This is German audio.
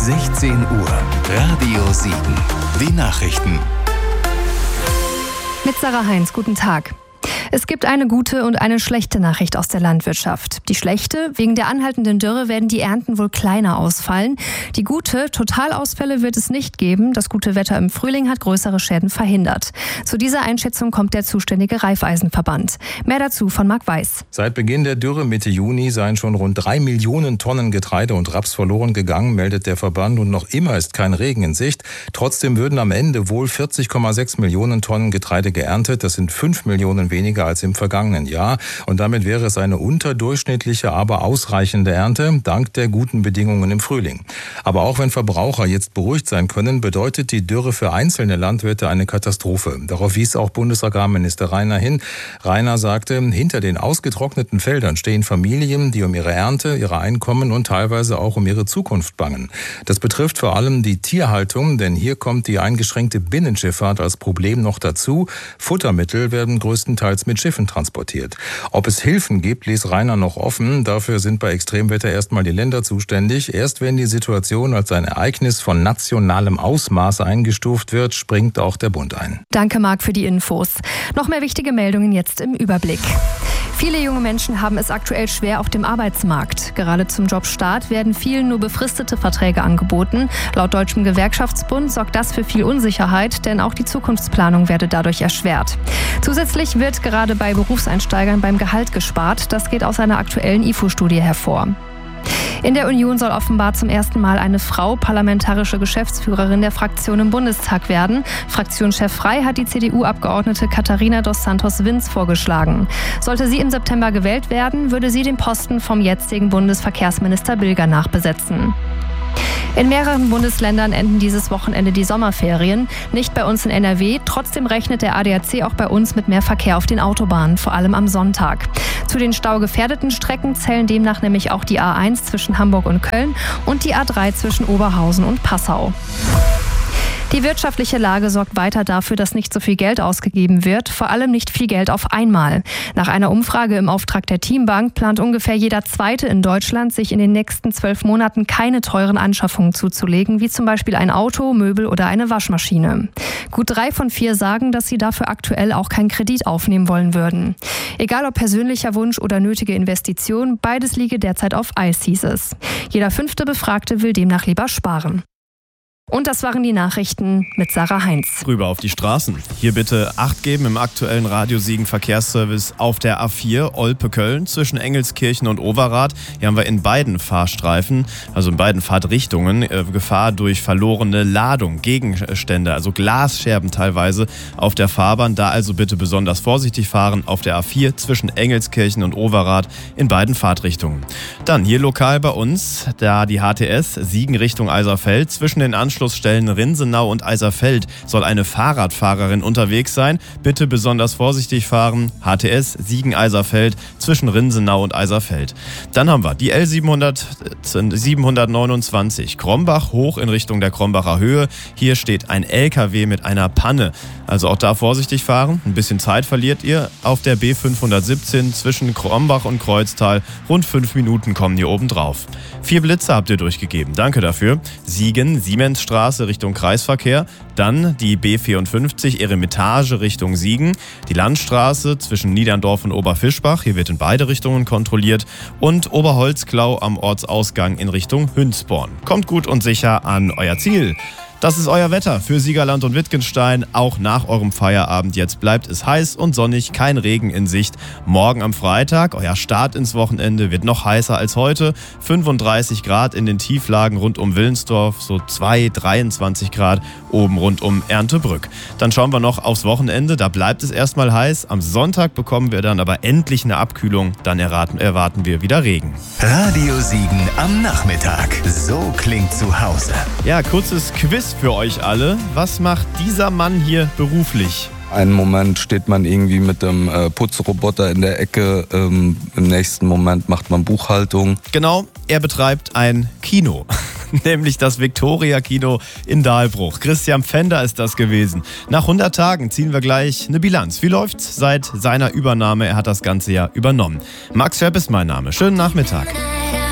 16 Uhr. Radio Siegen. Die Nachrichten. Mit Sarah Heinz, guten Tag. Es gibt eine gute und eine schlechte Nachricht aus der Landwirtschaft. Die schlechte: wegen der anhaltenden Dürre werden die Ernten wohl kleiner ausfallen. Die gute: Totalausfälle wird es nicht geben. Das gute Wetter im Frühling hat größere Schäden verhindert. Zu dieser Einschätzung kommt der zuständige Raiffeisenverband. Mehr dazu von Marc Weiß. Seit Beginn der Dürre Mitte Juni seien schon rund 3 Millionen Tonnen Getreide und Raps verloren gegangen, meldet der Verband. Und noch immer ist kein Regen in Sicht. Trotzdem würden am Ende wohl 40,6 Millionen Tonnen Getreide geerntet. Das sind 5 Millionen weniger als im vergangenen Jahr. Und damit wäre es eine unterdurchschnittliche, aber ausreichende Ernte, dank der guten Bedingungen im Frühling. Aber auch wenn Verbraucher jetzt beruhigt sein können, bedeutet die Dürre für einzelne Landwirte eine Katastrophe. Darauf wies auch Bundesagrarminister Rainer hin. Rainer sagte, hinter den ausgetrockneten Feldern stehen Familien, die um ihre Ernte, ihre Einkommen und teilweise auch um ihre Zukunft bangen. Das betrifft vor allem die Tierhaltung, denn hier kommt die eingeschränkte Binnenschifffahrt als Problem noch dazu. Futtermittel werden größtenteils mit Schiffen transportiert. Ob es Hilfen gibt, ließ Rainer noch offen. Dafür sind bei Extremwetter erstmal die Länder zuständig. Erst wenn die Situation als ein Ereignis von nationalem Ausmaß eingestuft wird, springt auch der Bund ein. Danke, Marc, für die Infos. Noch mehr wichtige Meldungen jetzt im Überblick. Viele junge Menschen haben es aktuell schwer auf dem Arbeitsmarkt. Gerade zum Jobstart werden vielen nur befristete Verträge angeboten. Laut Deutschem Gewerkschaftsbund sorgt das für viel Unsicherheit, denn auch die Zukunftsplanung werde dadurch erschwert. Zusätzlich wird gerade bei Berufseinsteigern beim Gehalt gespart. Das geht aus einer aktuellen IFO-Studie hervor. In der Union soll offenbar zum ersten Mal eine Frau parlamentarische Geschäftsführerin der Fraktion im Bundestag werden. Fraktionschef Frei hat die CDU-Abgeordnete Katharina dos Santos-Wins vorgeschlagen. Sollte sie im September gewählt werden, würde sie den Posten vom jetzigen Bundesverkehrsminister Bilger nachbesetzen. In mehreren Bundesländern enden dieses Wochenende die Sommerferien. Nicht bei uns in NRW. Trotzdem rechnet der ADAC auch bei uns mit mehr Verkehr auf den Autobahnen, vor allem am Sonntag. Zu den staugefährdeten Strecken zählen demnach nämlich auch die A1 zwischen Hamburg und Köln und die A3 zwischen Oberhausen und Passau. Die wirtschaftliche Lage sorgt weiter dafür, dass nicht so viel Geld ausgegeben wird, vor allem nicht viel Geld auf einmal. Nach einer Umfrage im Auftrag der Teambank plant ungefähr jeder Zweite in Deutschland, sich in den nächsten 12 Monaten keine teuren Anschaffungen zuzulegen, wie zum Beispiel ein Auto, Möbel oder eine Waschmaschine. Gut 3 von 4 sagen, dass sie dafür aktuell auch keinen Kredit aufnehmen wollen würden. Egal ob persönlicher Wunsch oder nötige Investition, beides liege derzeit auf Eis, hieß es. Jeder 5. Befragte will demnach lieber sparen. Und das waren die Nachrichten mit Sarah Heinz. Rüber auf die Straßen. Hier bitte Acht geben im aktuellen Radio Siegen Verkehrsservice auf der A4 Olpe-Köln zwischen Engelskirchen und Overath. Hier haben wir in beiden Fahrstreifen, also in beiden Fahrtrichtungen, Gefahr durch verlorene Ladung, Gegenstände, also Glasscherben teilweise auf der Fahrbahn. Da also bitte besonders vorsichtig fahren auf der A4 zwischen Engelskirchen und Overath in beiden Fahrtrichtungen. Dann hier lokal bei uns, da die HTS Siegen Richtung Eiserfeld zwischen den Anschlussstellen Rinsenau und Eiserfeld soll eine Fahrradfahrerin unterwegs sein. Bitte besonders vorsichtig fahren. HTS Siegen-Eiserfeld zwischen Rinsenau und Eiserfeld. Dann haben wir die L729 Krombach hoch in Richtung der Krombacher Höhe. Hier steht ein LKW mit einer Panne. Also auch da vorsichtig fahren. Ein bisschen Zeit verliert ihr. Auf der B517 zwischen Krombach und Kreuztal. Rund 5 Minuten kommen hier oben drauf. 4 Blitze habt ihr durchgegeben. Danke dafür. Siegen, Siemensstraße Richtung Kreisverkehr. Dann die B54 Eremitage Richtung Siegen. Die Landstraße zwischen Niederndorf und Oberfischbach. Hier wird in beide Richtungen kontrolliert. Und Oberholzklau am Ortsausgang in Richtung Hünsborn. Kommt gut und sicher an euer Ziel. Das ist euer Wetter für Siegerland und Wittgenstein. Auch nach eurem Feierabend jetzt bleibt es heiß und sonnig, kein Regen in Sicht. Morgen am Freitag, euer Start ins Wochenende, wird noch heißer als heute. 35 Grad in den Tieflagen rund um Willensdorf, so 23 Grad oben rund um Erntebrück. Dann schauen wir noch aufs Wochenende, da bleibt es erstmal heiß. Am Sonntag bekommen wir dann aber endlich eine Abkühlung, dann erwarten wir wieder Regen. Radio Siegen am Nachmittag. So klingt zu Hause. Ja, kurzes Quiz für euch alle. Was macht dieser Mann hier beruflich? Einen Moment steht man irgendwie mit dem Putzroboter in der Ecke, im nächsten Moment macht man Buchhaltung. Genau, er betreibt ein Kino, nämlich das Victoria-Kino in Dahlbruch. Christian Pfänder ist das gewesen. Nach 100 Tagen ziehen wir gleich eine Bilanz. Wie läuft's seit seiner Übernahme? Er hat das ganze Jahr übernommen. Max Schepp ist mein Name. Schönen Nachmittag.